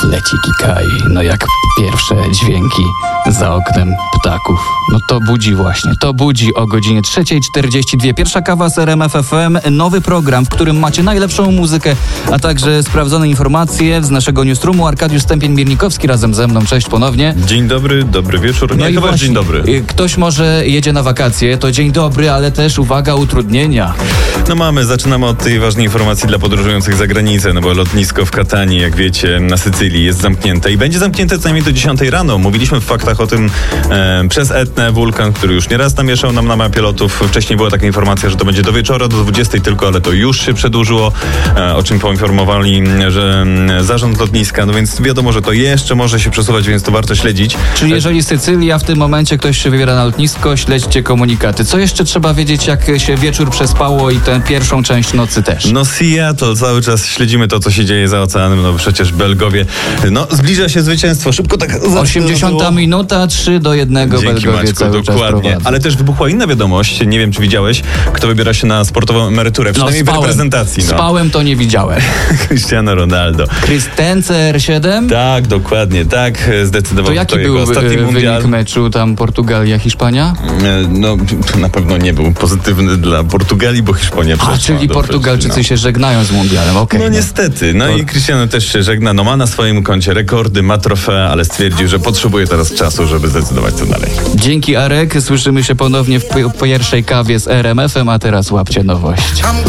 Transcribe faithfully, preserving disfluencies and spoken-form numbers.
leci kikaj, no jak pierwsze dźwięki za oknem ptaków. No to budzi właśnie, to budzi o godzinie trzeciej czterdzieści dwie. Pierwsza kawa z R M F F M, nowy program, w którym macie najlepszą muzykę, a także sprawdzone informacje z naszego newsroomu. Arkadiusz Stępień-Miernikowski razem ze mną, cześć ponownie. Dzień dobry, dobry wieczór, no i chyba dzień dobry. Ktoś może jedzie na wakacje, to dzień dobry, ale też uwaga, utrudnienia. No mamy, zaczynamy od tej ważnej informacji dla podróżujących za granicę, no bo lotnisko w Katanii, jak wiecie, na Sycylii jest zamknięte i będzie zamknięte co najmniej do dziesiątej rano. Mówiliśmy w faktach o tym e, przez Etnę, wulkan, który już nieraz namieszał nam na mapie lotów. Wcześniej była taka informacja, że to będzie do wieczora, do dwudziestej tylko, ale to już się przedłużyło, e, o czym poinformowali, że e, zarząd lotniska, no więc wiadomo, że to jeszcze może się przesuwać, więc to warto śledzić. Czyli jeżeli Sycylia, w tym momencie ktoś się wybiera na lotnisko, śledźcie komunikaty. Co jeszcze trzeba wiedzieć, jak się wieczór przespało i tę pierwszą część nocy też? No Seattle, cały czas śledzimy to, co się dzieje za oceanem, no przecież Belgowie, no zbliża się zwycięstwo, szybko tak... osiemdziesiąta minuta, trzy do jednego. Dzięki Belgowie Maćku, cały dokładnie. czas ale też wybuchła inna wiadomość, nie wiem czy widziałeś, kto wybiera się na sportową emeryturę, przynajmniej no, w reprezentacji. No. Spałem, to nie widziałem. Cristiano Ronaldo. Christensen R siedem? Tak, dokładnie, tak, zdecydował. To jaki to był ostatni wynik mundial. meczu tam Portugalia, Hiszpania? No, na pewno nie był pozytywny dla Portugalii, bo Hiszpania przeszła. A, czyli do Portugalczycy no. się żegnają z mundialem, okej. No, Okay, no niestety, no to... i Cristiano też się żegna, no ma na swoim koncie rekordy, ma trofea, ale stwierdził, że potrzebuje teraz czasu, żeby zdecydować co dalej. Dzięki Arek, słyszymy się ponownie w p- pierwszej kawie z R M F em, a teraz łapcie nowość.